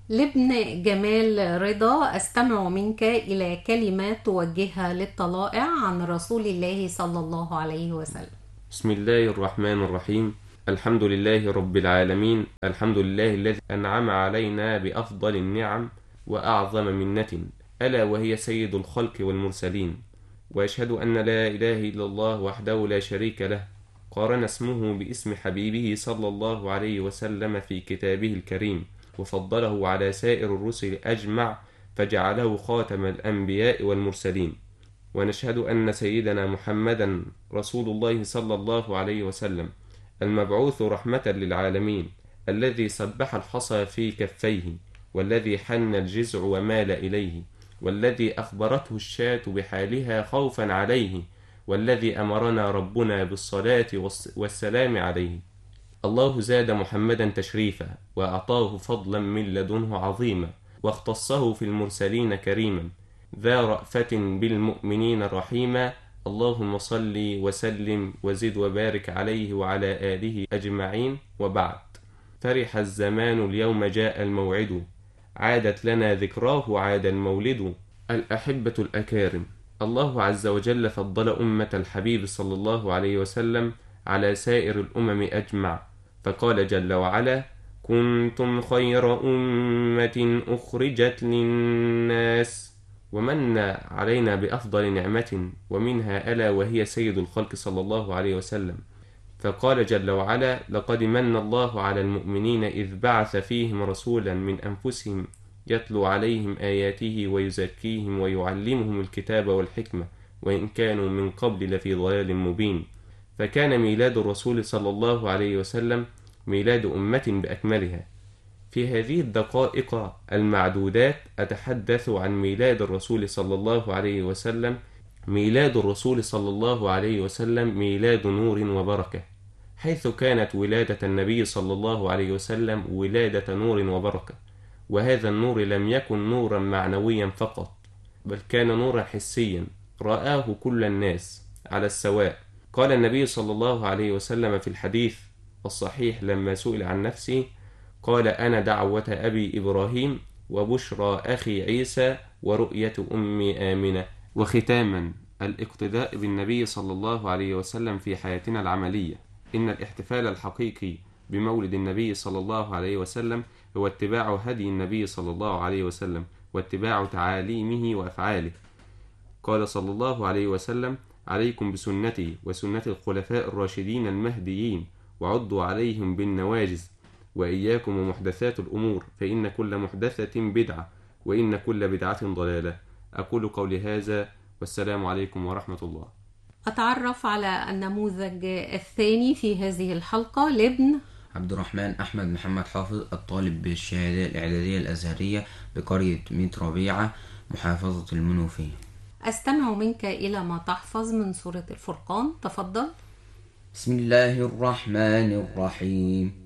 لابن جمال رضا، أستمع منك إلى كلمات توجهها للطلائع عن رسول الله صلى الله عليه وسلم. بسم الله الرحمن الرحيم. الحمد لله رب العالمين، الحمد لله الذي أنعم علينا بأفضل النعم وأعظم منة، ألا وهي سيد الخلق والمرسلين. وأشهد أن لا إله إلا الله وحده لا شريك له، قارن اسمه باسم حبيبه صلى الله عليه وسلم في كتابه الكريم، وفضله على سائر الرسل أجمع، فجعله خاتم الأنبياء والمرسلين. ونشهد أن سيدنا محمدا رسول الله صلى الله عليه وسلم، المبعوث رحمة للعالمين، الذي سبح الحصى في كفيه، والذي حن الجزع ومال إليه، والذي أخبرته الشاة بحالها خوفا عليه، والذي أمرنا ربنا بالصلاة والسلام عليه. الله زاد محمدا تشريفا، وأعطاه فضلا من لدنه عظيما، واختصه في المرسلين كريما، ذا رأفة بالمؤمنين رحيما. اللهم صل وسلم وزد وبارك عليه وعلى آله أجمعين، وبعد. فرح الزمان اليوم جاء الموعد، عادت لنا ذكراه عاد المولد. الأحبة الأكارم، الله عز وجل فضل أمة الحبيب صلى الله عليه وسلم على سائر الأمم أجمع، فقال جل وعلا: كنتم خير أمة أخرجت للناس. ومن علينا بأفضل نعمة، ومنها ألا وهي سيد الخلق صلى الله عليه وسلم، فقال جل وعلا: لقد من الله على المؤمنين إذ بعث فيهم رسولا من أنفسهم يتلو عليهم آياته ويزكيهم ويعلمهم الكتاب والحكمة، وإن كانوا من قبل لفي ضلال مبين. فكان ميلاد الرسول صلى الله عليه وسلم ميلاد أمة بأكملها. في هذه الدقائق المعدودات أتحدث عن ميلاد الرسول صلى الله عليه وسلم. ميلاد الرسول صلى الله عليه وسلم ميلاد نور وبركة، حيث كانت ولادة النبي صلى الله عليه وسلم ولادة نور وبركة. وهذا النور لم يكن نورا معنويا فقط، بل كان نورا حسيا رآه كل الناس على السواء. قال النبي صلى الله عليه وسلم في الحديث الصحيح لما سئل عن نفسه، قال: أنا دعوة أبي إبراهيم، وبشرى أخي عيسى، ورؤية أمي آمنة. وختاما، الاقتداء بالنبي صلى الله عليه وسلم في حياتنا العملية. إن الاحتفال الحقيقي بمولد النبي صلى الله عليه وسلم هو اتباع هدي النبي صلى الله عليه وسلم، واتباع تعاليمه وأفعاله. قال صلى الله عليه وسلم: عليكم بسنتي وسنة الخلفاء الراشدين المهديين، وعضوا عليهم بالنواجذ، وإياكم ومحدثات الأمور، فإن كل محدثة بدعة، وإن كل بدعة ضلالة. أقول قولي هذا، والسلام عليكم ورحمة الله. أتعرف على النموذج الثاني في هذه الحلقة لابن عبد الرحمن أحمد محمد حافظ، الطالب بالشهادة الإعدادية الأزهرية بقرية ميت ربيعة، محافظة المنوفية. أستمع منك إلى ما تحفظ من سورة الفرقان، تفضل. بسم الله الرحمن الرحيم.